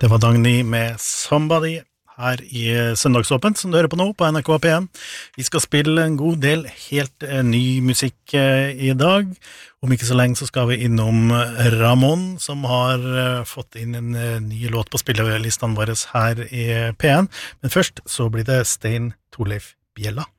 Det var Dagny med Somebody her i Søndagsåpent, som du hører på nå på NRK P1. Vi skal spille en god del helt ny musikk i dag. Om ikke så lenge så skal vi innom Ramón, som har fått inn en ny låt på spillelistene våre her i P1. Men først så blir det Stein Torleif Bjella.